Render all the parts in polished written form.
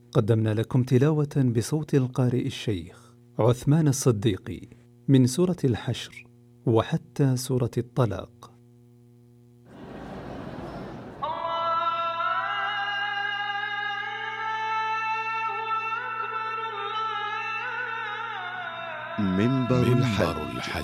قدمنا لكم تلاوة بصوت القارئ الشيخ عثمان الصديقي من سورة الحشر وحتى سورة الطلاق. منبر الحج.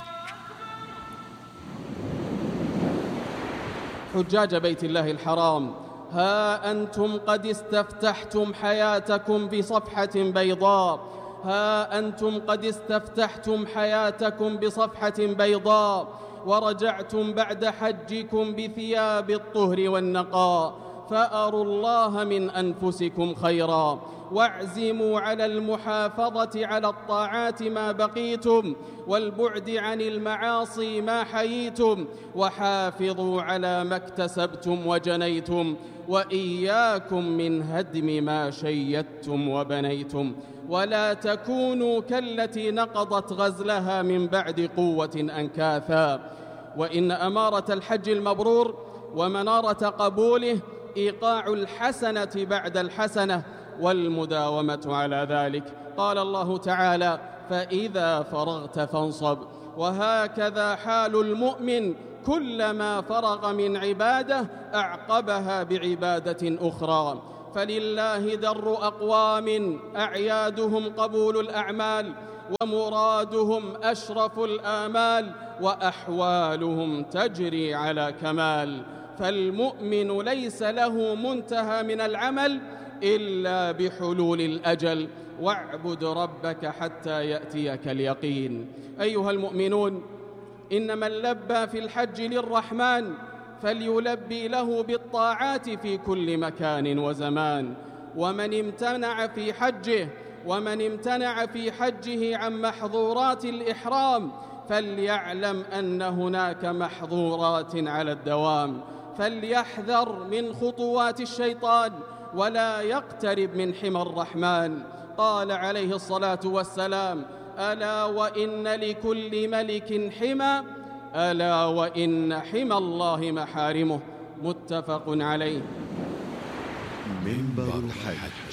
حجاج بيت الله الحرام، ها أنتم قد استفتحتم حياتكم بصفحة بيضاء، ها أنتم قد استفتحتم حياتكم بصفحة بيضاء، ورجعتم بعد حجكم بثياب الطهر والنقاء، فأروا الله من أنفسكم خيرا، واعزموا على المحافظة على الطاعات ما بقيتم، والبعد عن المعاصي ما حييتم، وحافظوا على ما اكتسبتم وجنيتم، وإياكم من هدم ما شيدتم وبنيتم، ولا تكونوا كالتي نقضت غزلها من بعد قوة أنكاثا. وإن أمارة الحج المبرور ومنارة قبوله إيقاع الحسنة بعد الحسنة والمداومة على ذلك. قال الله تعالى: فإذا فرغت فانصب. وهكذا حال المؤمن، كلما فرغ من عبادة أعقبها بعبادة أخرى. فلله در أقوام أعيادهم قبول الأعمال، ومرادهم أشرف الآمال، وأحوالهم تجري على كمال. فالمؤمن ليس له منتهى من العمل إلا بحلول الأجل، واعبد ربك حتى يأتيك اليقين. أيها المؤمنون، إن من لبى في الحج للرحمن فليلبي له بالطاعات في كل مكان وزمان. ومن امتنع في حجه عن محظورات الإحرام فليعلم أن هناك محظورات على الدوام، فليحذر من خطوات الشيطان ولا يقترب من حمى الرحمن. قال عليه الصلاة والسلام: ألا وإن لكل ملك حمى، ألا وإن حمى الله محارمه. متفق عليه. منبر الحج.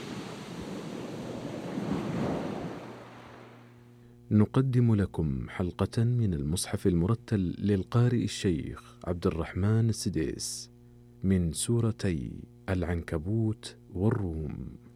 نقدم لكم حلقة من المصحف المرتل للقارئ الشيخ عبد الرحمن السديس من سورتي العنكبوت والروم.